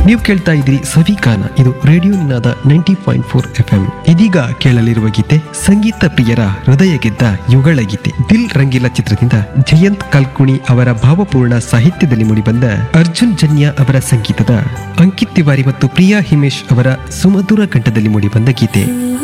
ನೀವು ಕೇಳ್ತಾ ಇದ್ರಿ ಸವಿಕಾನ, ಇದು ರೇಡಿಯೋ ನಿನಾದ 90.4 FM. ಇದೀಗ ಕೇಳಲಿರುವ ಗೀತೆ ಸಂಗೀತ ಪ್ರಿಯರ ಹೃದಯ ಗೆದ್ದ ಯುಗಳ ಗೀತೆ. ದಿಲ್ ರಂಗಿಲ್ಲ ಚಿತ್ರದಿಂದ ಜಯಂತ್ ಕಲ್ಕುಣಿ ಅವರ ಭಾವಪೂರ್ಣ ಸಾಹಿತ್ಯದಲ್ಲಿ ಮೂಡಿಬಂದ ಅರ್ಜುನ್ ಜನ್ಯ ಅವರ ಸಂಗೀತದ ಅಂಕಿತ್ ತಿವಾರಿ ಮತ್ತು ಪ್ರಿಯಾ ಹಿಮೇಶ್ ಅವರ ಸುಮಧುರ ಕಂಠದಲ್ಲಿ ಮೂಡಿಬಂದ ಗೀತೆ.